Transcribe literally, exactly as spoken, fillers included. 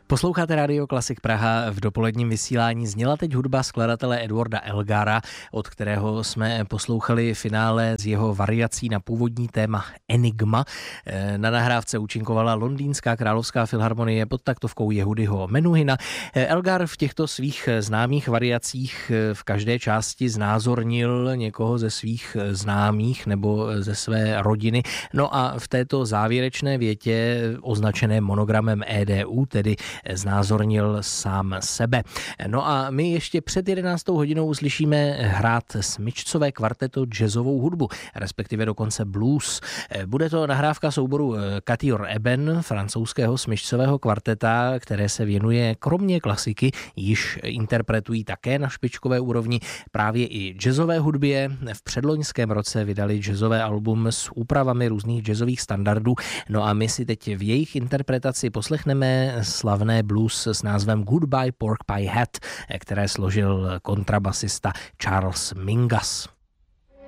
Posloucháte Radio Klasik Praha. V dopoledním vysílání zněla teď hudba skladatele Eduarda Elgara, od kterého jsme poslouchali finále z jeho variací na původní téma Enigma. Na nahrávce účinkovala Londýnská královská filharmonie pod taktovkou Jehudyho Menuhina. Elgar v těchto svých známých variacích v každé části znázornil někoho ze svých známých nebo ze své rodiny. No a v této závěrečné větě označené monogramem E D U, tedy znázornil sám sebe. No a my ještě před jedenáctou hodinou uslyšíme hrát smyčcové kvarteto jazzovou hudbu, respektive dokonce blues. Bude to nahrávka souboru Quatuor Eben, francouzského smyčcového kvarteta, které se věnuje kromě klasiky, již interpretují také na špičkové úrovni právě i jazzové hudbě. V předloňském roce vydali jazzové album s úpravami různých jazzových standardů. No a my si teď v jejich interpretaci poslechneme slavné blues s názvem Goodbye Pork Pie Hat, které složil kontrabasista Charles Mingus.